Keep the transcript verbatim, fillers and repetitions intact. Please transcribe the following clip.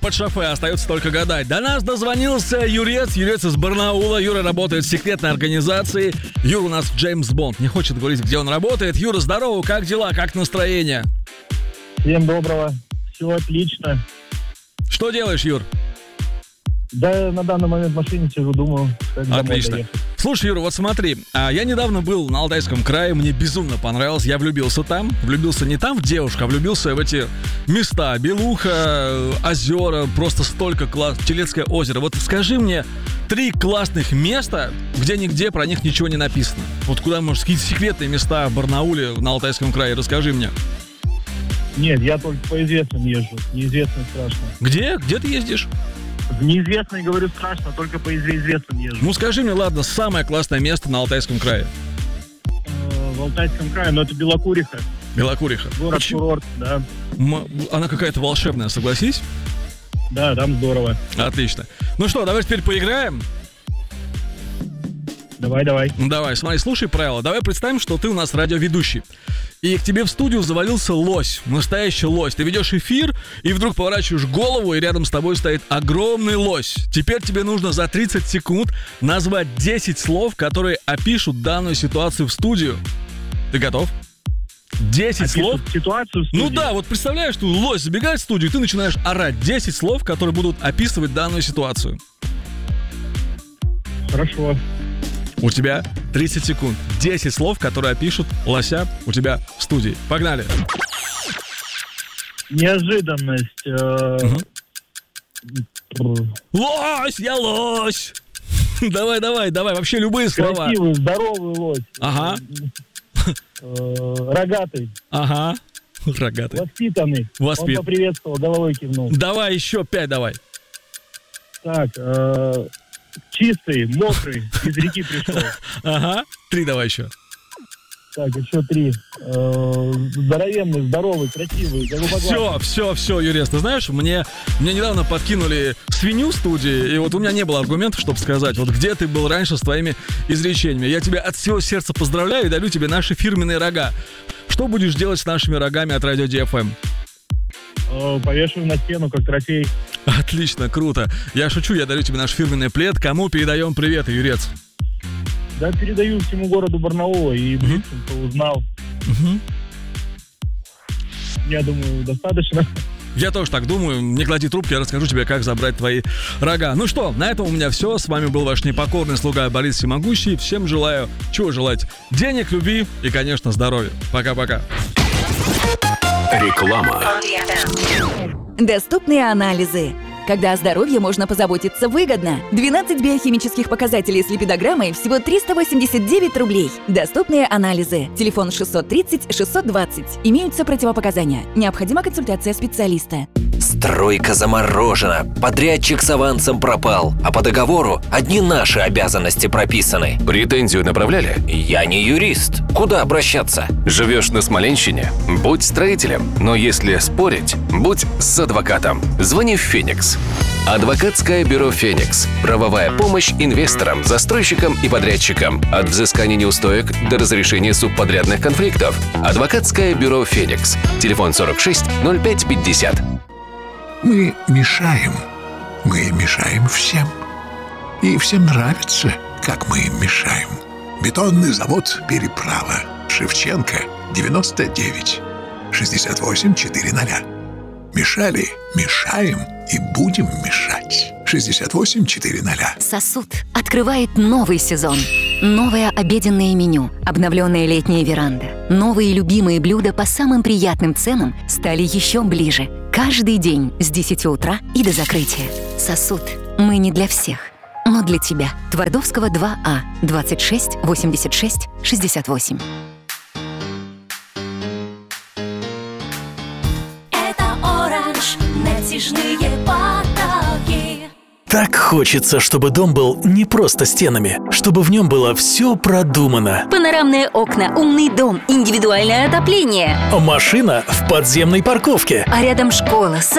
под шофе, остается только гадать. До нас дозвонился Юрец, Юрец из Барнаула. Юра работает в секретной организации. Юра у нас Джеймс Бонд, не хочет говорить, где он работает. Юра, здорово, как дела, как настроение? Всем доброго, все отлично. Что делаешь, Юр? Да, на данный момент в машине сижу, думаю, как домой Отлично. доехать. Слушай, Юра, вот смотри, а, я недавно был на Алтайском крае, мне безумно понравилось, я влюбился там, влюбился не там в девушку, а влюбился в эти места, Белуха, озера, просто столько класс, Телецкое озеро. Вот скажи мне три классных места, где нигде про них ничего не написано. Вот куда, может, какие-то секретные места в Барнауле, на Алтайском крае, расскажи мне. Нет, я только по известным езжу, неизвестным страшно. Где? Где ты ездишь? В неизвестный, говорю, страшно, только по известным езжу. Ну скажи мне, ладно, самое классное место на Алтайском крае. Э, В Алтайском крае, но это Белокуриха, Белокуриха. город-курорт, да. М- Она какая-то волшебная, согласись? Да, там здорово. Отлично. Ну что, давай теперь поиграем. Давай, давай. Ну давай, смотри, слушай правила. Давай представим, что ты у нас радиоведущий. И к тебе в студию завалился лось, настоящий лось. Ты ведешь эфир, и вдруг поворачиваешь голову, и рядом с тобой стоит огромный лось. Теперь тебе нужно за тридцать секунд назвать десять слов, которые опишут данную ситуацию в студию. Ты готов? десять слов? Ситуацию в студии? Ну да, вот представляешь, что лось забегает в студию, и ты начинаешь орать десять слов, которые будут описывать данную ситуацию. Хорошо. У тебя тридцать секунд. десять слов, которые опишут лося у тебя в студии. Погнали. Неожиданность. э, Угу. Лось, я лось. Давай, давай, давай. Вообще любые слова. Красивый, здоровый лось. Ага. Э, Рогатый. Ага. Рогатый. Воспитанный. Воспит- Он поприветствовал, головой кивнул. Давай еще пять, давай. Так, э, чистый, мокрый, из реки пришел. Ага. Три давай еще. Так, еще три. Э, здоровенный, здоровый, красивый, голубоглазый. Все, все, все, Юрец, ты знаешь, мне, мне недавно подкинули свинью в студии, и вот у меня не было аргументов, чтобы сказать, вот где ты был раньше с твоими изречениями. Я тебя от всего сердца поздравляю и дарю тебе наши фирменные рога. Что будешь делать с нашими рогами от Радио Ди Эф Эм? Э, повешаю на стену, как трофей. Отлично, круто. Я шучу, я дарю тебе наш фирменный плед. Кому передаем привет, Юрец? Да, передаю всему городу Барнаула и близким, кто узнал. Угу. Я думаю, достаточно. Я тоже так думаю. Не клади трубки, я расскажу тебе, как забрать твои рога. Ну что, на этом у меня все. С вами был ваш непокорный слуга Борис Всемогущий. Всем желаю, чего желать? Денег, любви и, конечно, здоровья. Пока-пока. Реклама. Доступные анализы. Когда о здоровье можно позаботиться выгодно. двенадцать биохимических показателей с липидограммой всего триста восемьдесят девять рублей. Доступные анализы. Телефон шестьсот тридцать шестьсот двадцать. Имеются противопоказания. Необходима консультация специалиста. Стройка заморожена, подрядчик с авансом пропал, а по договору одни наши обязанности прописаны. Претензию направляли? Я не юрист. Куда обращаться? Живешь на Смоленщине? Будь строителем. Но если спорить, будь с адвокатом. Звони в Феникс. Адвокатское бюро «Феникс». Правовая помощь инвесторам, застройщикам и подрядчикам. От взыскания неустоек до разрешения субподрядных конфликтов. Адвокатское бюро «Феникс». Телефон сорок шесть ноль пять пятьдесят. Мы мешаем. Мы мешаем всем. И всем нравится, как мы им мешаем. Бетонный завод «Переправа». Шевченко, девяносто девять. шестьдесят восемь четыреста. Мешали, мешаем и будем мешать. шестьдесят восемь четыреста. Сосуд открывает новый сезон. Новое обеденное меню, обновленная летняя веранда. Новые любимые блюда по самым приятным ценам стали еще ближе. Каждый день с десяти утра и до закрытия. Сосуд. Мы не для всех, но для тебя. Твардовского два А, двадцать шесть восемьдесят шесть шестьдесят восемь. Натяжные потолки. Так хочется, чтобы дом был не просто стенами, чтобы в нем было все продумано. Панорамные окна, умный дом, индивидуальное отопление. Машина в подземной парковке. А рядом школа,